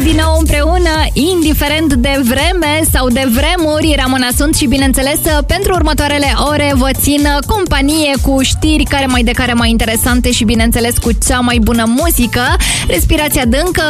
din nou împreună, indiferent de vreme sau de vremuri. Ramona sunt și, bineînțeles, pentru următoarele ore vă țin companie cu știri care mai interesante și, bineînțeles, cu cea mai bună muzică. Respirație adâncă,